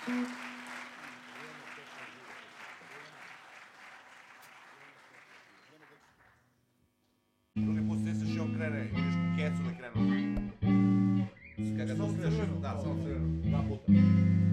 Drugi put stisneš i on krene, vidiš ku kecu da krenu. Kada ga stisneš, da, samo crveno, 2 puta.